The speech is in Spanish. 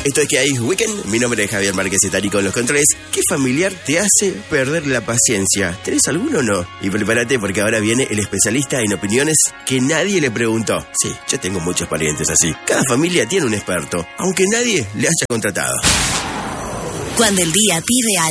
Esto es Que hay Weekend. Mi nombre es Javier Márquez Etari con los controles. ¿Qué familiar te hace perder la paciencia? ¿Tenés alguno o no? Y prepárate porque ahora viene el especialista en opiniones que nadie le preguntó. Sí, yo tengo muchos parientes así. Cada familia tiene un experto, aunque nadie le haya contratado. Cuando el día pide algo.